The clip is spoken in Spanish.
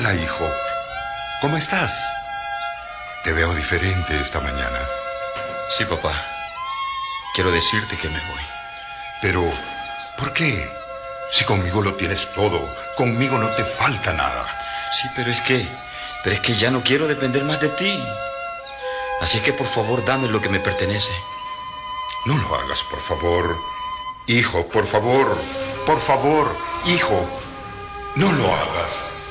Hola, hijo. ¿Cómo estás? Te veo diferente esta mañana. Sí, papá. Quiero decirte que me voy. Pero, ¿por qué? Si conmigo lo tienes todo, conmigo no te falta nada. Sí, pero es que ya no quiero depender más de ti. Así que por favor dame lo que me pertenece. No lo hagas, por favor. Hijo, por favor. Por favor, hijo. No lo hagas.